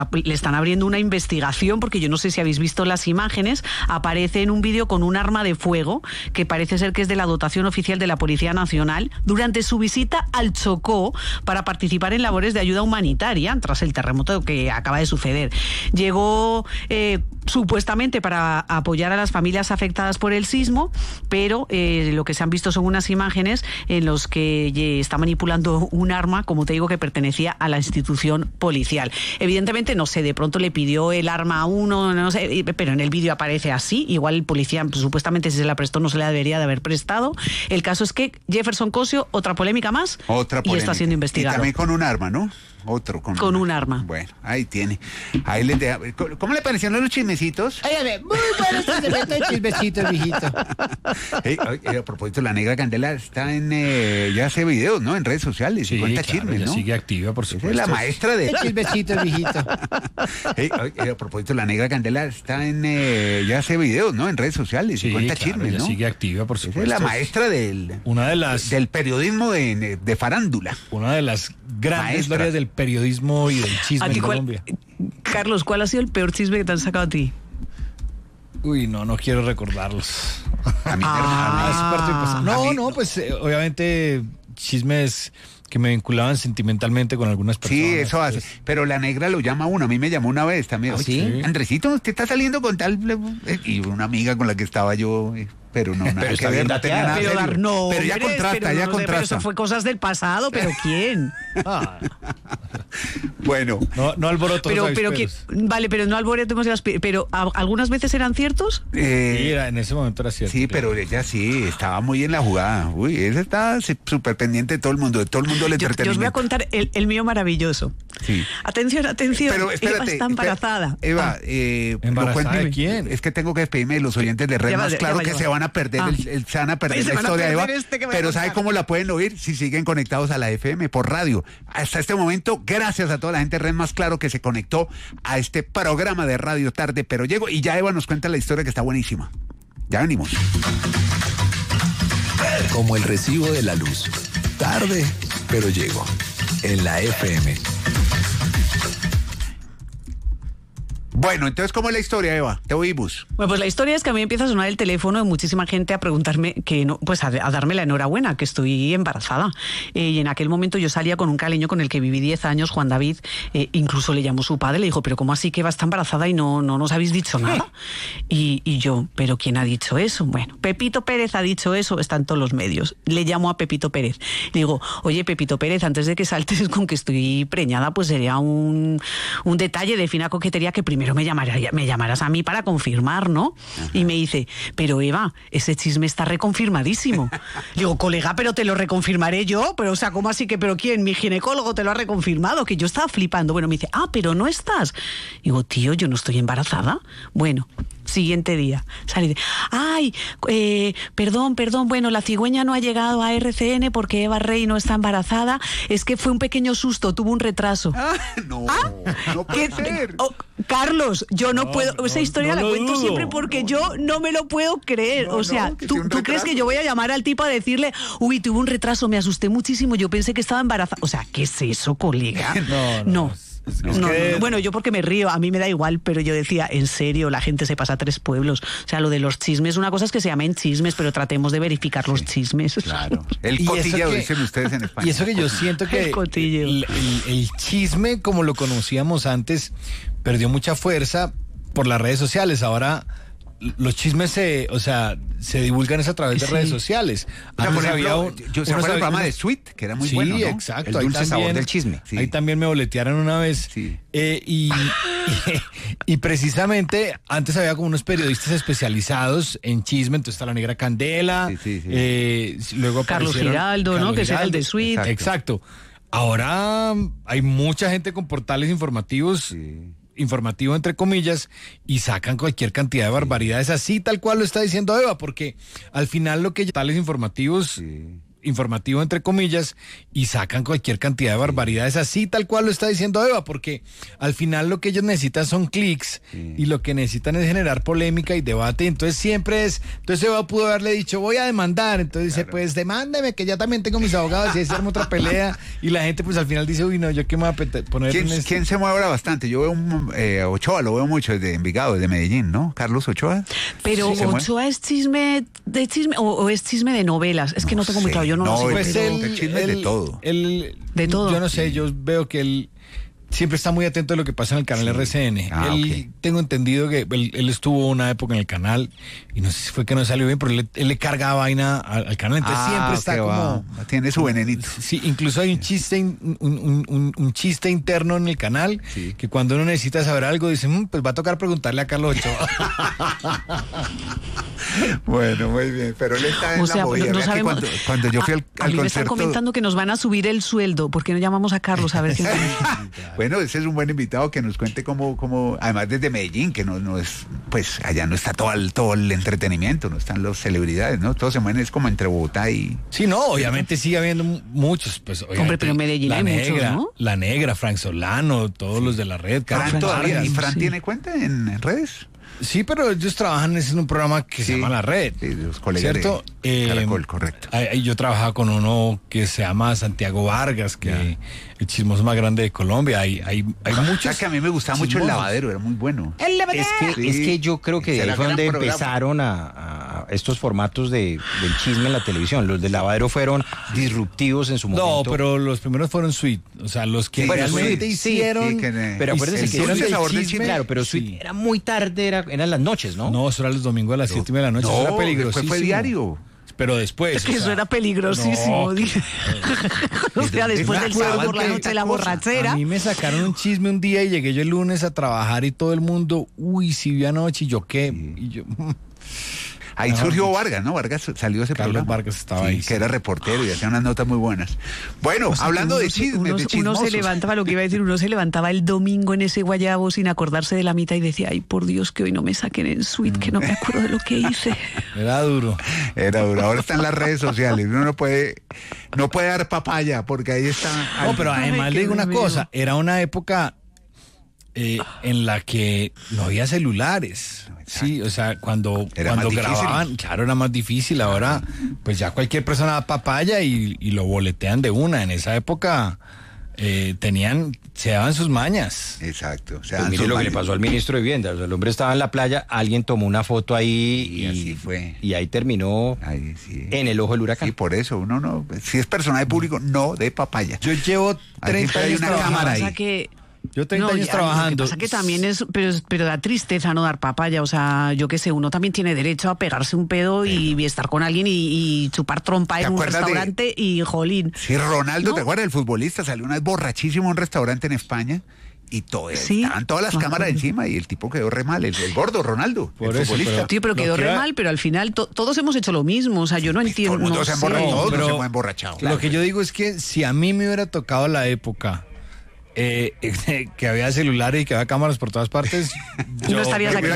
le están abriendo una investigación, porque yo no sé si habéis visto las imágenes, aparece en un vídeo con un arma de fuego que parece ser que es de la dotación oficial de la Policía Nacional durante su visita al Chocó para participar en labores de ayuda humanitaria tras el terremoto que acaba de suceder. Llegó supuestamente para apoyar a las familias afectadas por el sismo, pero lo que se han visto son unas imágenes en los que está manipulando un arma, como te digo, que pertenecía a la institución policial. Evidentemente, no sé, de pronto le pidió el arma a uno, no sé, pero en el vídeo aparece así. Igual el policía, pues, supuestamente, si se la prestó, no se la debería de haber prestado. El caso es que Jefferson Cosio, otra polémica más, y está siendo investigado. Y también con un arma, ¿no? Otro con un arma. Bueno, ahí tiene. Ahí les deja. ¿Cómo le parecieron los chismecitos? Óyeme, muy buenos estos chismecitos, mijito. A propósito, la Negra Candela está ya hace videos, ¿no? En redes sociales. Sí, y cuenta claro, chismes, ella ¿no? sigue activa, por supuesto. Es la maestra de Chismecitos, mijito. A propósito, la Negra Candela está ya hace videos, ¿no? En redes sociales. Sí, y cuenta claro, chismes, ella ¿no? sigue activa, por supuesto. Es la maestra del periodismo de farándula. Una de las grandes Maestra. historias del periodismo y del chisme en Colombia. Carlos, ¿cuál ha sido el peor chisme que te han sacado a ti? Uy, no quiero recordarlos. A mí pues obviamente chismes que me vinculaban sentimentalmente con algunas personas. Sí, eso hace. Pero la Negra lo llama a uno. A mí me llamó una vez también. ¿Ah, sí? Andresito, usted está saliendo con tal... Y una amiga con la que estaba yo... Pero no, nada que ver, no tenía nada Pero serio. dar nombres, pero ya contrasta, pero ya no sé, contrasta. pero eso fue cosas del pasado, pero ¿quién? Bueno. No alboroto. Vale, pero no alboretemos las... Pero ¿algunas veces eran ciertos? En ese momento era cierto. Sí, pero ella sí, estaba muy en la jugada. Uy, ella está súper pendiente de todo el mundo le entretenimiento. Yo os voy a contar el mío maravilloso. Sí. Atención. Pero espérate, Eva está embarazada. Eva, ¿embarazada de quién? Es que tengo que despedirme de los oyentes de Red Más Claro que se van a perder se van a perder la historia de Eva. Pero ¿sabe cómo la pueden oír? Si siguen conectados a la FM por radio. Hasta este momento, gracias a toda la gente de Red Más Claro que se conectó a este programa de Radio Tarde, pero llego y ya Eva nos cuenta la historia que está buenísima. Ya venimos. Como el recibo de la luz. Tarde, pero llego. En la FM. Bueno, entonces, ¿cómo es la historia, Eva? Te oímos. Bueno, pues la historia es que a mí empieza a sonar el teléfono de muchísima gente a preguntarme que no, pues a darme la enhorabuena, que estoy embarazada. Y en aquel momento yo salía con un caleño con el que viví 10 años, Juan David, incluso le llamó su padre, le dijo, pero ¿cómo así que Eva está embarazada y no nos habéis dicho nada? Y yo, ¿pero quién ha dicho eso? Bueno, Pepito Pérez ha dicho eso, está en todos los medios. Le llamo a Pepito Pérez. Le digo, oye, Pepito Pérez, antes de que saltes con que estoy preñada, pues sería un detalle de fina coquetería que primero me llamarás a mí para confirmar, ¿no? Ajá. Y me dice, pero Eva, ese chisme está reconfirmadísimo. Digo, colega, pero te lo reconfirmaré yo. Pero, o sea, ¿cómo así que, pero quién? Mi ginecólogo te lo ha reconfirmado, que yo estaba flipando. Bueno, me dice, pero no estás. Digo, tío, yo no estoy embarazada. Bueno, siguiente día, sale perdón, bueno, la cigüeña no ha llegado a RCN porque Eva Rey no está embarazada, es que fue un pequeño susto, tuvo un retraso. No puede ser. Carlos, yo no puedo, esa historia la cuento siempre porque yo no me lo puedo creer, o sea, ¿tú crees que yo voy a llamar al tipo a decirle, uy, tuve un retraso, me asusté muchísimo, yo pensé que estaba embarazada? O sea, ¿qué es eso, colega? No. Bueno, yo porque me río, a mí me da igual, pero yo decía, en serio, la gente se pasa a 3 pueblos. O sea, lo de los chismes, una cosa es que se llamen chismes, pero tratemos de verificar los chismes. Claro. El cotilleo, dicen ustedes en España. Y eso que yo siento que el chisme, como lo conocíamos antes, perdió mucha fuerza por las redes sociales. Ahora los chismes se divulgan a través de redes sociales. Por ejemplo, yo se acuerdo del programa de Sweet, que era muy bueno, ¿no? Sí, exacto. El dulce sabor del chisme. Sí. Ahí también me boletearon una vez. Sí. Y precisamente antes había como unos periodistas especializados en chisme, entonces está la Negra Candela, luego Carlos Giraldo, ¿no? Que será el de Sweet. Exacto. Ahora hay mucha gente con portales informativos, informativo entre comillas, y sacan cualquier cantidad de barbaridades, así tal cual lo está diciendo Eva, porque al final lo que tales informativos informativo entre comillas y sacan cualquier cantidad de barbaridades así tal cual lo está diciendo Eva, porque al final lo que ellos necesitan son clics y lo que necesitan es generar polémica y debate. Entonces entonces Eva pudo haberle dicho voy a demandar, entonces dice pues demándeme que ya también tengo mis abogados y ahí se arma otra pelea y la gente pues al final dice uy no, yo qué me voy a poner ¿Quién se mueve ahora bastante? Yo veo Ochoa, lo veo mucho desde Envigado, desde Medellín, ¿no? Carlos Ochoa. Pero sí, Ochoa es chisme o es chisme de novelas, es que no tengo muy claro, yo no lo sé. Pues el chisme de todo. De todo. Yo no sé, yo veo que él siempre está muy atento a lo que pasa en el canal RCN. Tengo entendido que él estuvo una época en el canal y no sé si fue que no salió bien, pero él le carga vaina al canal, entonces siempre está como... Tiene su venenito. Sí, incluso hay un chiste un chiste interno en el canal que cuando uno necesita saber algo dice, pues va a tocar preguntarle a Carlos Ochoa. Bueno, muy bien, pero él está en la movida. No sabemos, cuando yo fui al concierto... me están comentando que nos van a subir el sueldo, ¿por qué no llamamos a Carlos a ver si... Bueno, ese es un buen invitado que nos cuente cómo además desde Medellín, que no es, pues allá no está todo el entretenimiento, no están las celebridades, ¿no? Todos se mueven es como entre Bogotá y... Sí, no, obviamente sigue habiendo muchos, pues hombre, pero en Medellín hay muchos, ¿no? La Negra, Frank Solano, todos los de la red. Fran todavía, ¿y Fran tiene cuenta en redes? Sí, pero ellos trabajan en un programa que se llama La Red. Sí, los colegas ¿cierto? de Caracol, correcto. Yo trabajaba con uno que se llama Santiago Vargas, que el chismoso más grande de Colombia. Hay muchos. Que a mí me gustaba mucho El Lavadero, era muy bueno. Es que yo creo que ahí fue donde empezaron a estos formatos del chisme en la televisión. Los del Lavadero fueron disruptivos en su momento. No, pero los primeros fueron Sweet. O sea, los que realmente hicieron... pero acuérdense que hicieron del chisme. Claro, pero Sweet era muy tarde, eran las noches, ¿no? No, eso era los domingos a las 7:30 de la noche. Eso era peligrosísimo. Fue diario. Pero después. Es que eso era peligrosísimo. O sea, después del sábado por la noche, la borrachera. A mí me sacaron un chisme un día y llegué yo el lunes a trabajar y todo el mundo, sí vi anoche y yo qué. Y yo. Ahí surgió Vargas, ¿no? Vargas salió ese Carlos programa. Vargas estaba ahí. Que era reportero y hacía unas notas muy buenas. Bueno, hablando de chismes, uno se levantaba, lo que iba a decir, uno se levantaba el domingo en ese guayabo sin acordarse de la mitad y decía, ay, por Dios, que hoy no me saquen en Sweet, que no me acuerdo de lo que hice. Era duro. Ahora están las redes sociales. Uno no puede dar papaya porque ahí está. No, pero además le digo una cosa, era una época en la que no había celulares. Sí, o sea, cuando grababan, claro, era más difícil. Ahora, pues ya cualquier persona da papaya y lo boletean de una. En esa época se daban sus mañas. Exacto. Pues mire lo que le pasó al ministro de Vivienda. O sea, el hombre estaba en la playa, alguien tomó una foto ahí y así fue. Y ahí terminó en el ojo del huracán. Sí, por eso uno no, si es personaje público, no de papaya. Yo llevo 30 años una cámara ahí. Yo 30 años trabajando. Lo que pasa que también pero da tristeza no dar papaya. O sea, yo qué sé, uno también tiene derecho a pegarse un pedo y estar con alguien y chupar trompa en un restaurante y jolín. Sí, Ronaldo, ¿no? ¿Te acuerdas? El futbolista salió una vez borrachísimo a un restaurante en España y estaban todas las cámaras encima y el tipo quedó re mal, el gordo Ronaldo, por el eso, futbolista. Pero quedó re mal, pero al final todos hemos hecho lo mismo. O sea, yo no entiendo. Todos se hemos emborrachado. Lo que yo digo es que si a mí me hubiera tocado la época que había celulares y que había cámaras por todas partes, yo no estarías aquí.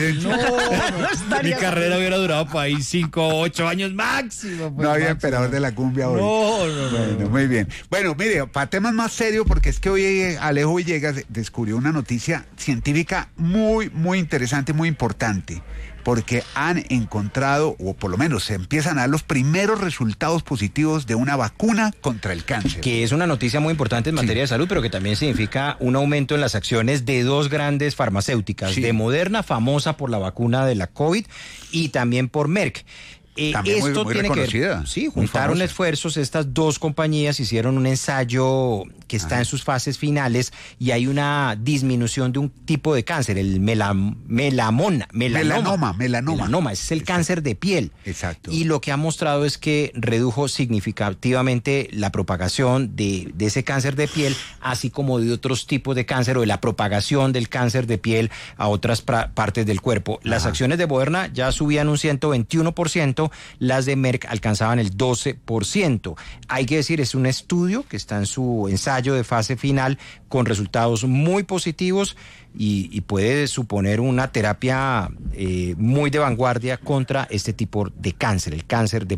Mi carrera hubiera durado para ahí 5 o 8 años máximo. Pues, no había emperador de la cumbia hoy. No. Muy bien. Bueno, mire, para temas más serios, porque es que hoy Alejo Villegas descubrió una noticia científica muy, muy interesante, muy importante. Porque han encontrado, o por lo menos se empiezan a dar los primeros resultados positivos de una vacuna contra el cáncer. Que es una noticia muy importante en materia de salud, pero que también significa un aumento en las acciones de dos grandes farmacéuticas, de Moderna, famosa por la vacuna de la COVID, y también por Merck. También esto muy tiene reconocida, que ver, sí, juntaron esfuerzos, estas dos compañías hicieron un ensayo que está en sus fases finales y hay una disminución de un tipo de cáncer, el melanoma, ese es el cáncer de piel. Exacto. Y lo que ha mostrado es que redujo significativamente la propagación de ese cáncer de piel, así como de otros tipos de cáncer o de la propagación del cáncer de piel a otras partes del cuerpo. Las acciones de Moderna ya subían un 121%, las de Merck alcanzaban el 12%. Hay que decir, es un estudio que está en su ensayo de fase final con resultados muy positivos y puede suponer una terapia muy de vanguardia contra este tipo de cáncer, el cáncer de piel.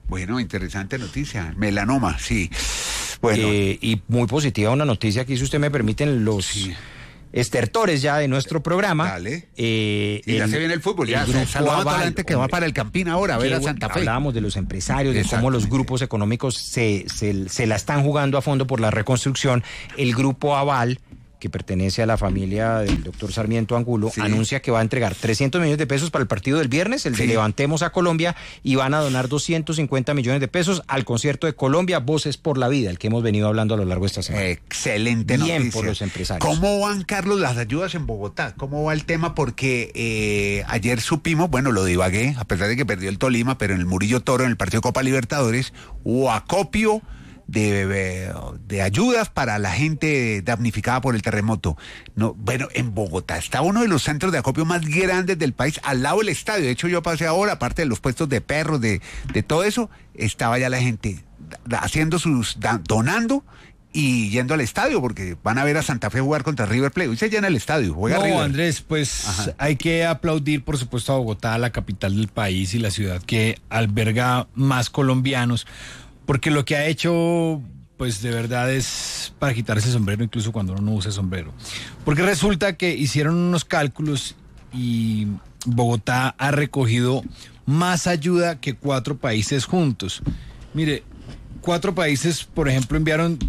Bueno, interesante noticia. Melanoma, sí. Bueno. Y muy positiva una noticia que, si usted me permiten, los estertores ya de nuestro programa. Dale. Y ya se viene el fútbol. Ya saludamos a toda la gente que va para el Campín ahora a ver a Santa Fe. Hablábamos de los empresarios, de cómo los grupos económicos se la están jugando a fondo por la reconstrucción. El grupo Aval, que pertenece a la familia del doctor Sarmiento Angulo, anuncia que va a entregar 300 millones de pesos para el partido del viernes, el de Levantemos a Colombia, y van a donar 250 millones de pesos al concierto de Colombia, Voces por la Vida, el que hemos venido hablando a lo largo de esta semana. Excelente noticia. Bien por los empresarios. ¿Cómo van, Carlos, las ayudas en Bogotá? ¿Cómo va el tema? Porque ayer supimos, bueno, lo divagué, a pesar de que perdió el Tolima, pero en el Murillo Toro, en el partido Copa Libertadores, hubo acopio de ayudas para la gente damnificada por el terremoto. No, bueno, en Bogotá está uno de los centros de acopio más grandes del país, al lado del estadio. De hecho, yo pasé ahora, aparte de los puestos de perros, de todo eso, estaba ya la gente haciendo donando y yendo al estadio, porque van a ver a Santa Fe jugar contra River Plate. Hoy se llena el estadio, juega River. Andrés, pues hay que aplaudir, por supuesto, a Bogotá, la capital del país y la ciudad que alberga más colombianos, porque lo que ha hecho, pues de verdad es para quitarse el sombrero, incluso cuando uno no usa sombrero. Porque resulta que hicieron unos cálculos y Bogotá ha recogido más ayuda que 4 países juntos. Mire, 4 países, por ejemplo, enviaron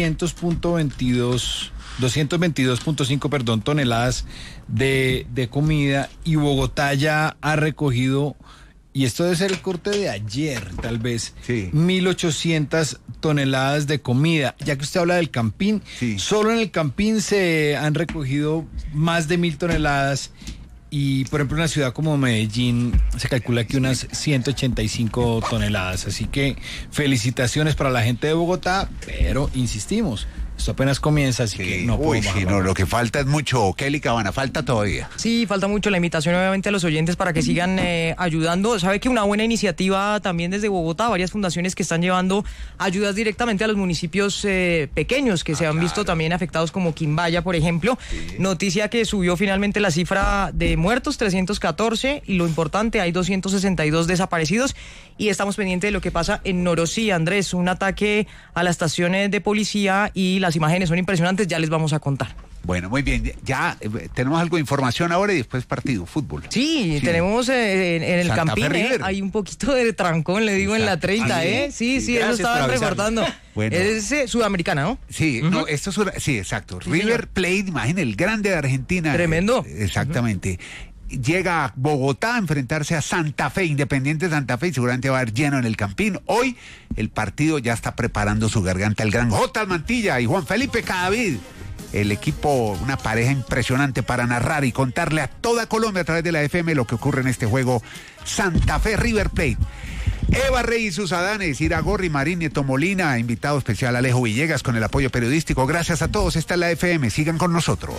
222.5 toneladas de comida, y Bogotá ya ha recogido, y esto debe ser el corte de ayer, tal vez, 1.800 toneladas de comida. Ya que usted habla del Campín, solo en el Campín se han recogido más de 1.000 toneladas. Y, por ejemplo, en una ciudad como Medellín se calcula que unas 185 toneladas. Así que felicitaciones para la gente de Bogotá, pero insistimos, esto apenas comienza, así que no podemos bajar. Lo que falta es mucho, Kelly Cabana, falta todavía. Sí, falta mucho. La invitación obviamente a los oyentes para que sigan ayudando. Sabe que una buena iniciativa también desde Bogotá, varias fundaciones que están llevando ayudas directamente a los municipios pequeños que se han visto también afectados, como Quimbaya, por ejemplo. Noticia que subió finalmente la cifra de muertos, 314, y lo importante, hay 262 desaparecidos, y estamos pendientes de lo que pasa en Norosí, Andrés, un ataque a las estaciones de policía, y las imágenes son impresionantes, ya les vamos a contar. Bueno, muy bien, ya tenemos algo de información ahora y después partido, fútbol. Sí. Tenemos en el Campín, hay un poquito de trancón, le digo, en la 30, Sí, eso estaban reportando. Bueno. Es sudamericana, ¿no? Sí, no, esto es sí, exacto. Sí, River Plate, imagínate, el grande de Argentina. Tremendo. Exactamente. Llega a Bogotá a enfrentarse a Santa Fe, Independiente Santa Fe, y seguramente va a haber lleno en el Campín. Hoy el partido ya está preparando su garganta el gran J. Mantilla y Juan Felipe Cadavid. El equipo, una pareja impresionante para narrar y contarle a toda Colombia a través de la FM lo que ocurre en este juego Santa Fe River Plate. Eva Rey y sus Adanes, Ira Gorri, Marín Nieto Molina, invitado especial Alejo Villegas con el apoyo periodístico. Gracias a todos, esta es la FM, sigan con nosotros.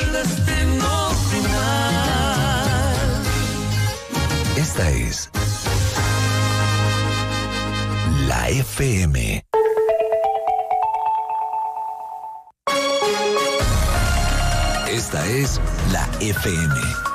Esta es la FM. Esta es la FM.